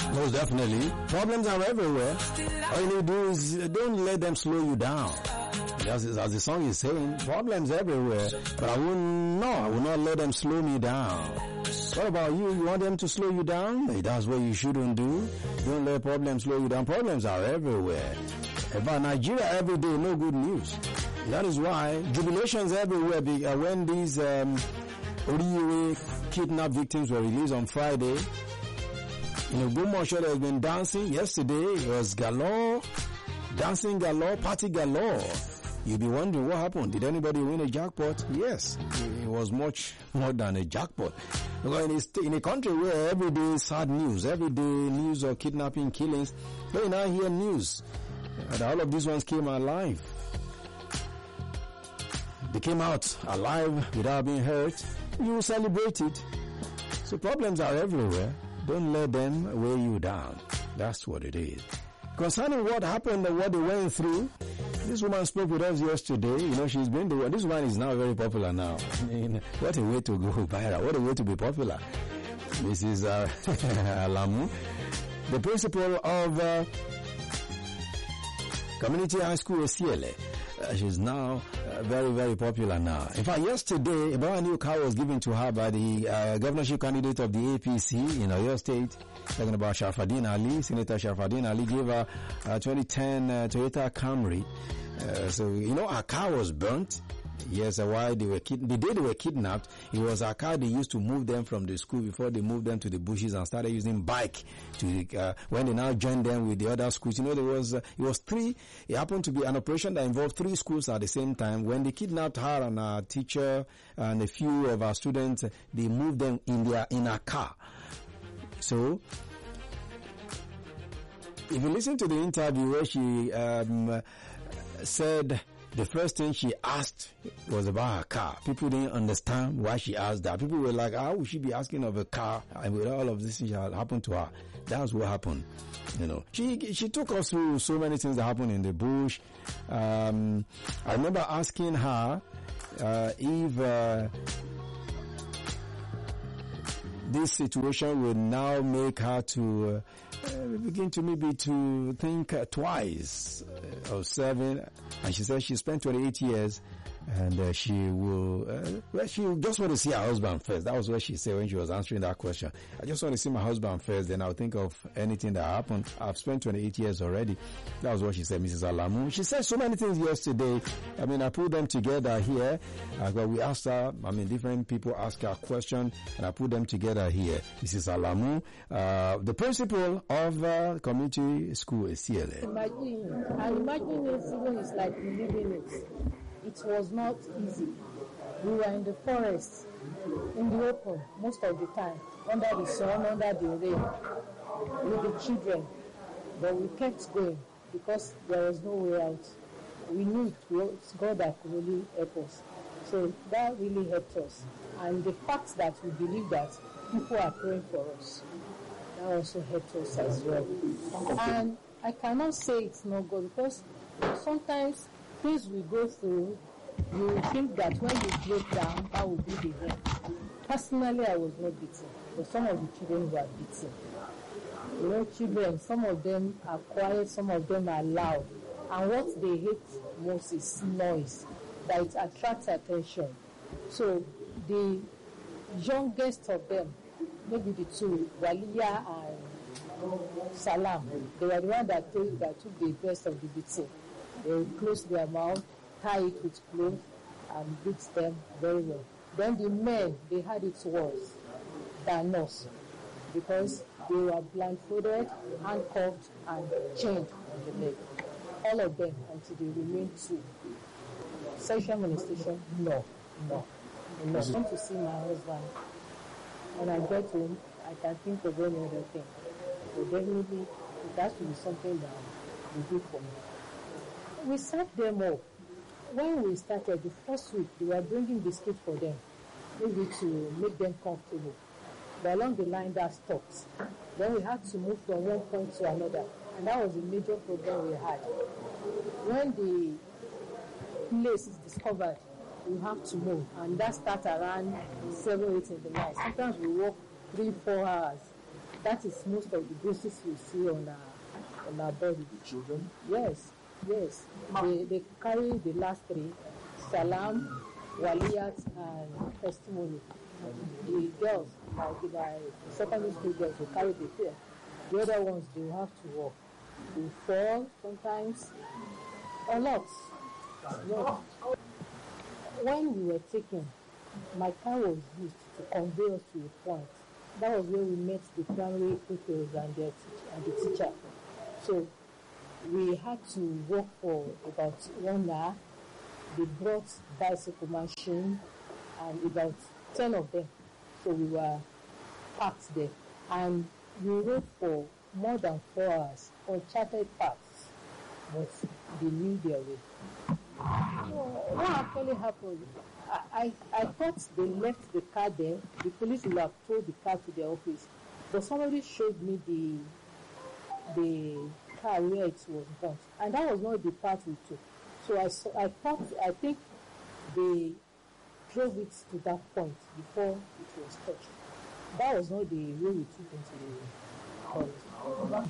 Most definitely. Problems are everywhere. All you need to do is don't let them slow you down. As the song is saying, problems everywhere. But I will not let them slow me down. What about you? You want them to slow you down? That's what you shouldn't do. Don't let problems slow you down. Problems are everywhere. About Nigeria every day, no good news. That is why jubilations everywhere when these Oriire kidnapped victims were released on Friday. Ogbomoso has been dancing. Yesterday it was galore, dancing galore, party galore. You'll be wondering what happened. Did anybody win a jackpot? Yes, it was much more than a jackpot. Because in a country where every day is sad news, every day news of kidnapping, killings, but you now hear news that all of these ones came alive. They came out alive without being hurt. You will celebrate it. So problems are everywhere. Don't let them weigh you down. That's what it is. Concerning what happened and what they went through, this woman spoke with us yesterday. She's been this woman is now very popular now. I mean, what a way to go viral. What a way to be popular. Mrs. Alamu, the principal of Community High School Esiele. She's now very, very popular now. In fact, yesterday, a brand new car was given to her by the governorship candidate of the APC in Oyo State. Talking about Sharafadin Ali. Senator Sharafadin Ali gave her a 2010 Toyota Camry. So, her car was burnt. Yes, while the day they were kidnapped, it was a car they used to move them from the school before they moved them to the bushes and started using bike to, when they now joined them with the other schools. It happened to be an operation that involved 3 schools at the same time. When they kidnapped her and our teacher and a few of our students, they moved them in a car. So, if you listen to the interview where she said the first thing she asked was about her car. People didn't understand why she asked that. People were like, how would she be asking of a car? And with all of this things that happened to her, that's what happened. She took us through so many things that happened in the bush. I remember asking her if this situation would now make her to begin to maybe to think twice of serving. And she said she spent 28 years and she will, she just want to see her husband first. That was what she said when she was answering that question. I just want to see my husband first, then I'll think of anything that happened. I've spent 28 years already. That was what she said, Mrs. Alamu. She said so many things yesterday. I mean, I put them together here. We asked her, different people asked her a question, and I put them together here. Mrs. Alamu, the principal of Community School Esiele. Imagine it even is like living it. It was not easy. We were in the forest, in the open, most of the time, under the sun, under the rain, with the children. But we kept going because there was no way out. We knew it was God that could really help us. So that really helped us. And the fact that we believe that people are praying for us, that also helped us as well. And I cannot say it's not good because sometimes things we go through, you think that when you break down, that will be the end. Personally, I was not beaten, but some of the children were beaten. Children, some of them are quiet, some of them are loud. And what they hate most is noise, that it attracts attention. So the youngest of them, maybe the two, Waliya and Salam, they were the one that took the best of the beating. They close their mouth, tie it with cloth, and beat them very well. Then the men, they had it worse than us because they were blindfolded, handcuffed, and chained on the leg. All of them until they remained 2. Sexual molestation? No. I want to see my husband. When I get home, I can think of any other thing. So definitely, it has to be something that will do for me. We set them up. When we started the first week, we were bringing biscuits for them, maybe to make them comfortable. But along the line, that stopped. Then we had to move from one point to another, and that was a major problem we had. When the place is discovered, we have to move, and that starts around 7, 8 in the night. Sometimes we walk 3, 4 hours That is most of the bruises you see on our body. Children? Yes. They carry the last three: Salam, Waliyat, and Testimony. The girls, like the secondary school girls, will carry the fear. The other ones, they will have to walk. They fall sometimes, a lot. When we were taken, my car was used to convey us to a point. That was where we met the primary pupils and the teacher. So we had to walk for about 1 hour. They brought bicycle machine and about 10 of them. So we were parked there. And we rode for more than 4 hours on chartered paths. But they knew their way. So what actually happened? I thought they left the car there. The police would have towed the car to their office. But somebody showed me the car where it was burnt. And that was not the path we took. So I think they drove it to that point before it was touched. That was not the way we took into the forest.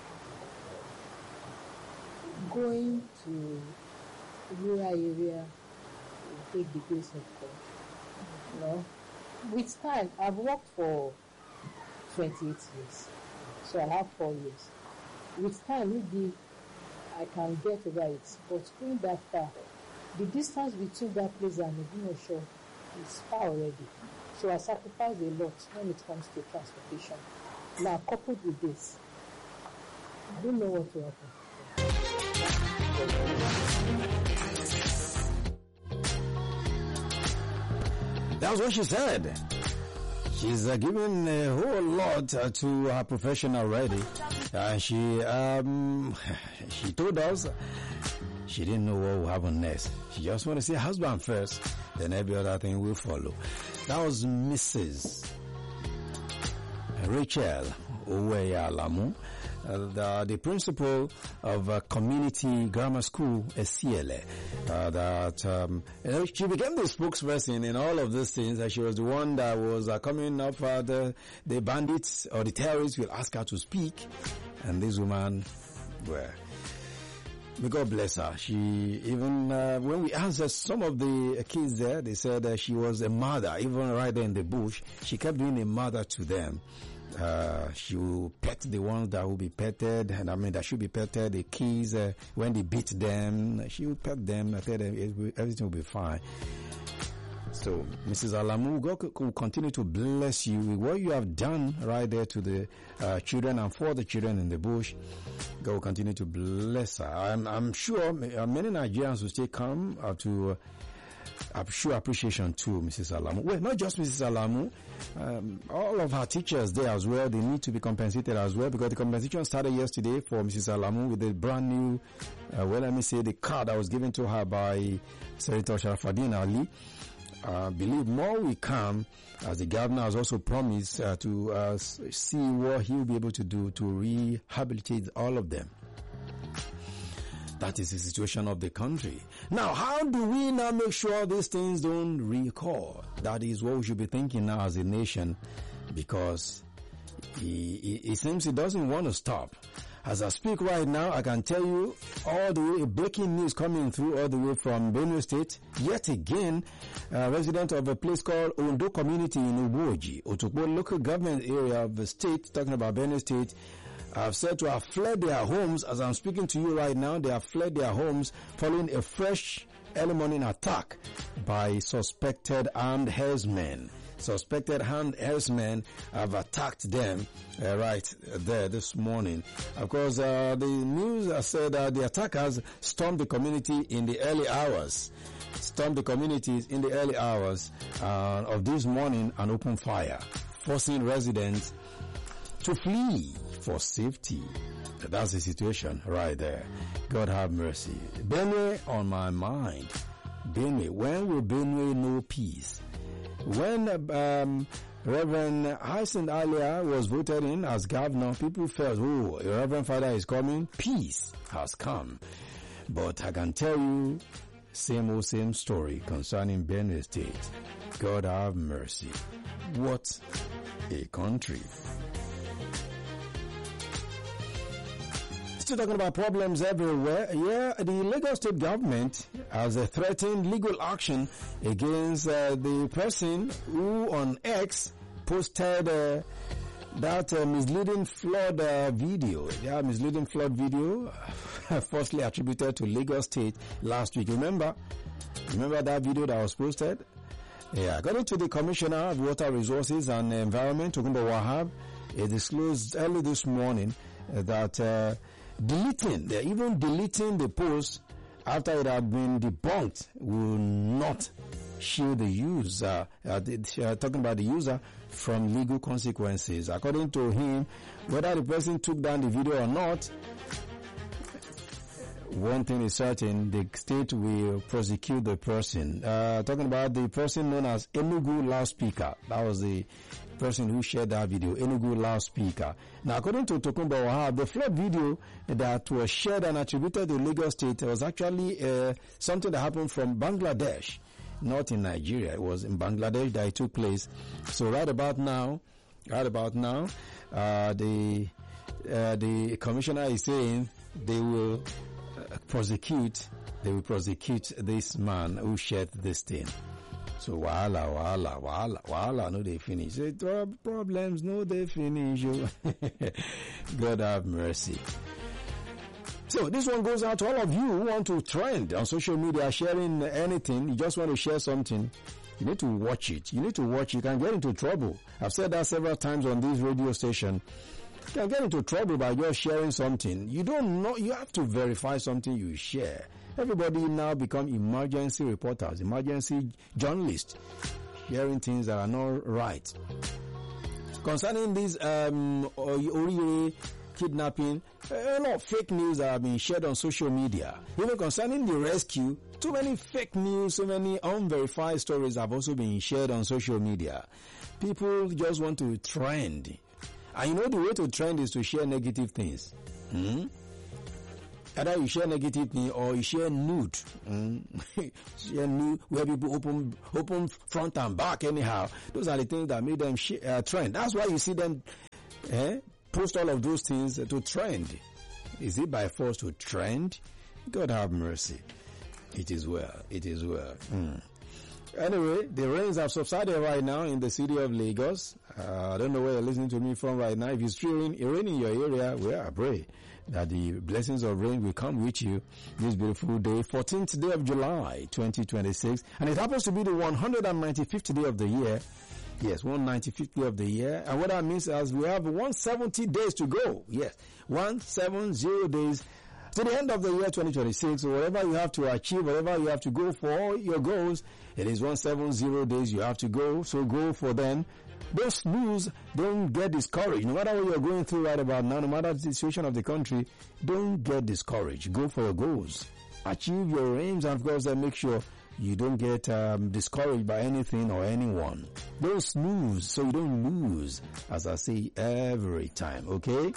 Going to rural area will take the grace of God. With time, I've worked for 28 years. So I have 4 years. With time, maybe I can get over it. But going that far, the distance between that place and Medina is far already. So I sacrifice a lot when it comes to transportation. Now, coupled with this, I don't know what will happen. That was what she said. She's given a whole lot to her profession already. She told us she didn't know what will happen next. She just want to say husband first, then every other thing will follow. That was Mrs. Rachel Oweya Alamu, the principal of Community Grammar School, Esiele. She became the spokesperson in all of these things. She was the one that was coming up. The bandits or the terrorists will ask her to speak, and this woman, well, may God bless her. She even when we answered some of the kids there, they said she was a mother. Even right there in the bush, she kept being a mother to them. She will pet the ones that will be petted, and that should be petted. The kids, when they beat them, she will pet them. I tell them everything will be fine. So, Mrs. Alamu, God will continue to bless you with what you have done right there to the children and for the children in the bush. God will continue to bless her. I'm sure many Nigerians will still come to show appreciation to Mrs. Alamu. Well, not just Mrs. Alamu, all of her teachers there as well, they need to be compensated as well, because the compensation started yesterday for Mrs. Alamu with a brand new, the car that was given to her by Senator Sharafaddin Ali. Believe more will come, as the governor has also promised to see what he will be able to do to rehabilitate all of them. That is the situation of the country. Now, how do we now make sure these things don't recur? That is what we should be thinking now as a nation, because it seems it doesn't want to stop. As I speak right now, I can tell you all the way, breaking news coming through all the way from Benue State. Yet again, a resident of a place called Ondo Community in Uboji, Otokbo local government area of the state, talking about Benue State, have said to have fled their homes. As I'm speaking to you right now, they have fled their homes following a fresh early morning attack by suspected armed herdsmen. Suspected armed herdsmen have attacked them right there this morning. Of course, the news has said that the attackers stormed the community in the early hours. Stormed the communities in the early hours of this morning and opened fire, forcing residents to flee for safety. That's the situation right there. God have mercy. Benue on my mind. Benue, when will Benue know peace? When Reverend Hyacinth Alia was voted in as governor, people felt, oh, your Reverend Father is coming, peace has come. But I can tell you, same old same story concerning Benue State. God have mercy. What a country. Still talking about problems everywhere. Yeah, the Lagos State government has threatened legal action against the person who on X posted that misleading flood video. Yeah, misleading flood video falsely attributed to Lagos State last week. Remember that video that was posted? Yeah, according to the Commissioner of Water Resources and Environment, Tokunbo Wahab, it disclosed early this morning that even deleting the post after it had been debunked will not shield the user, talking about the user, from legal consequences. According to him, whether the person took down the video or not, one thing is certain, the state will prosecute the person. Talking about the person known as Enugu Loudspeaker. That was the person who shared that video, Enugu Loudspeaker. Now, according to Tokunbo Wahab, the flood video that was shared and attributed to Lagos State was actually something that happened from Bangladesh, not in Nigeria. It was in Bangladesh that it took place. So right about now, the commissioner is saying they will prosecute this man who shared this thing. So wahala, no they finish. Problems, no they finish. God have mercy. So this one goes out to all of you who want to trend on social media, sharing anything. You just want to share something. You need to watch it. You can get into trouble. I've said that several times on this radio station. You can get into trouble by just sharing something. You don't know. You have to verify something you share. Everybody now become emergency reporters, emergency journalists, sharing things that are not right. Concerning this Orire kidnapping, a lot of fake news that have been shared on social media. Even concerning the rescue, too many fake news, so many unverified stories have also been shared on social media. People just want to trend. And you know the way to trend is to share negative things. Either you share negative things or you share nude. Share nude where people open front and back anyhow. Those are the things that made them trend. That's why you see them post all of those things to trend. Is it by force to trend? God have mercy. It is well. Anyway, the rains have subsided right now in the city of Lagos. I don't know where you're listening to me from right now. If it's raining in your area, well, I pray that the blessings of rain will come with you this beautiful day, 14th day of July, 2026. And it happens to be the 195th day of the year. Yes, 195th day of the year. And what that means is we have 170 days to go. Yes, 170 days to the end of the year 2026. So whatever you have to achieve, whatever you have to go for, your goals, it is 170 days you have to go. So go for them. Don't snooze. Don't get discouraged. No matter what you're going through right about now, no matter the situation of the country, don't get discouraged. Go for your goals. Achieve your aims, and of course, make sure you don't get discouraged by anything or anyone. Don't snooze so you don't lose, as I say every time, okay?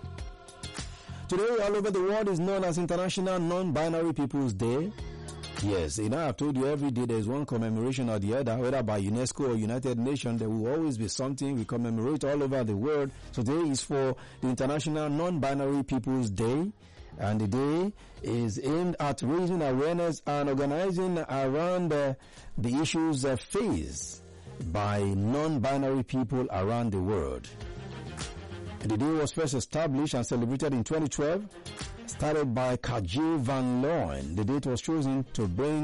Today, all over the world is known as International Non-Binary People's Day. Yes, I've told you every day there's one commemoration or the other, whether by UNESCO or United Nations, there will always be something we commemorate all over the world. So today is for the International Non-Binary People's Day, and the day is aimed at raising awareness and organizing around the issues faced by non-binary people around the world. The day was first established and celebrated in 2012, started by Kajil Van Loen. The date was chosen to bring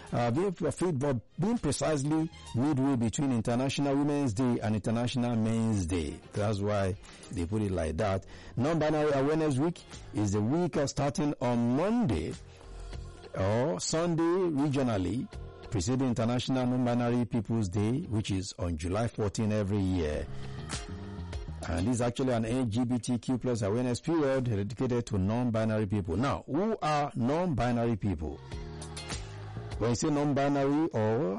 being precisely midway between International Women's Day and International Men's Day. That's why they put it like that. Non-Binary Awareness Week is the week starting on Monday or Sunday regionally, preceding International Non-Binary People's Day, which is on July 14 every year. And this is actually an LGBTQ plus awareness period dedicated to non-binary people. Now, who are non-binary people? When you say non-binary or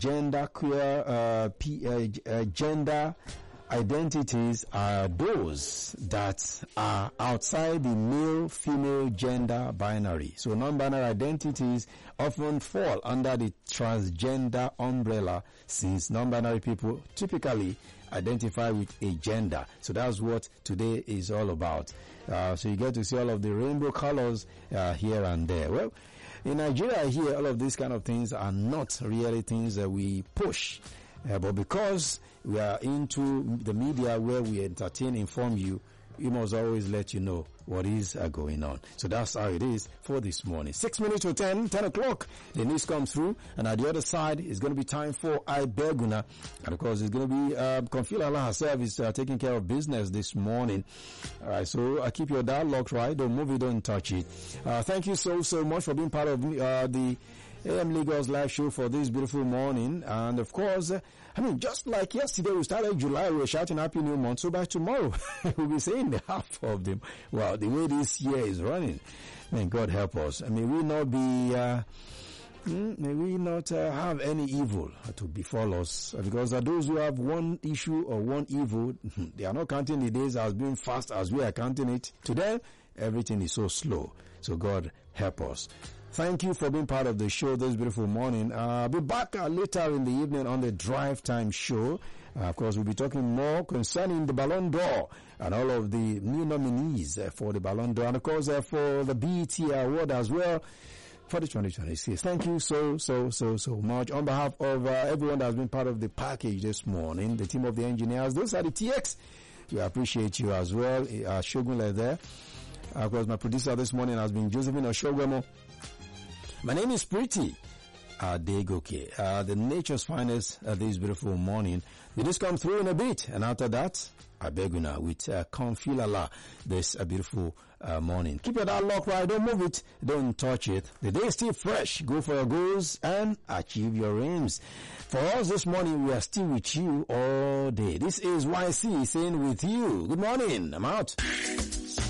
genderqueer, gender identities are those that are outside the male-female gender binary. So non-binary identities often fall under the transgender umbrella, since non-binary people typically identify with a gender. So that's what today is all about. So you get to see all of the rainbow colors here and there. Well, in Nigeria here, all of these kind of things are not really things that we push. But because we are into the media where we entertain, inform you, we must always let you know what is going on. So that's how it is for this morning. 6 minutes to 10 o'clock, the news comes through, and at the other side, it's going to be time for Ibeguna. And of course, it's going to be Konfilala herself is taking care of business this morning. All right, so keep your dial locked, right? Don't move it, don't touch it. Thank you so much for being part of the AM Lagos live show for this beautiful morning. And of course, just like yesterday, we started July, we were shouting Happy New Month. So by tomorrow, we'll be saying the half of them. Wow, the way this year is running. May God help us. May we not be, may we not have any evil to befall us. Because those who have one issue or one evil, they are not counting the days as being fast as we are counting it. To them, everything is so slow. So God help us. Thank you for being part of the show this beautiful morning. I'll be back later in the evening on the Drive Time show. Of course, we'll be talking more concerning the Ballon d'Or and all of the new nominees for the Ballon d'Or. And of course, for the BET Award as well for the 2026. Thank you so much. On behalf of everyone that has been part of the package this morning, the team of the engineers, those are the TX. We appreciate you as well. Shogun is there. Of course, my producer this morning has been Josephine Oshogwemo. My name is Pretty Adegoke, the nature's finest this beautiful morning. They just come through in a bit, and after that, Ibeguna with Konfilala this beautiful morning. Keep your dial locked, right? Don't move it, don't touch it. The day is still fresh. Go for your goals and achieve your aims. For us this morning, we are still with you all day. This is YC saying with you. Good morning. I'm out.